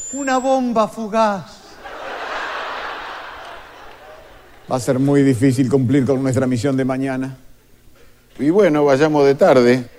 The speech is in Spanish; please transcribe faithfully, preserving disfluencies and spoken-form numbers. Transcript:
Una bomba fugaz. Va a ser muy difícil cumplir con nuestra misión de mañana. Y bueno, vayamos de tarde.